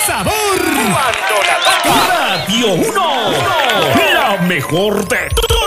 sabor. Cuando la toca. Radio 1. La mejor de